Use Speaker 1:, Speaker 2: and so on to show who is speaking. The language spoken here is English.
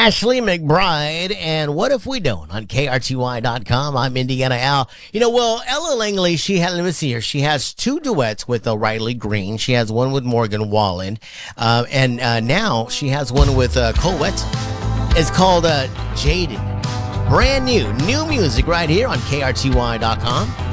Speaker 1: Ashley McBride and What If We Don't on KRTY.com. I'm Indiana Al. Ella Langley, let me see here. She has two duets with Riley Green. She has one with Morgan Wallen. And now she has one with Cole Wetzel. It's called Jaded. Brand new music right here on KRTY.com.